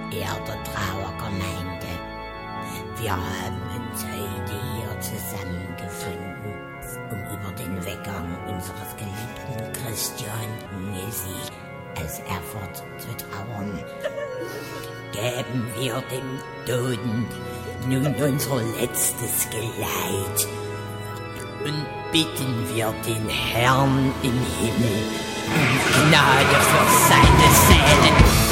verehrte Trauergemeinde. Wir haben uns heute hier zusammengefunden, um über den Weggang unseres geliebten Christian Nessie aus Erfurt zu trauern. Geben wir dem Toten nun unser letztes Geleit und bitten wir den Herrn im Himmel um Gnade für seine Seele.